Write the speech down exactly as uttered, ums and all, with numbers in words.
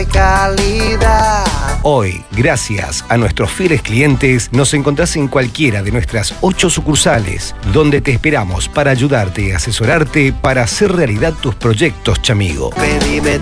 de calidad. Hoy, gracias a nuestros fieles clientes, nos encontrás en cualquiera de nuestras ocho sucursales, donde te esperamos para ayudarte y asesorarte para hacer realidad tus proyectos, chamigo. Pedime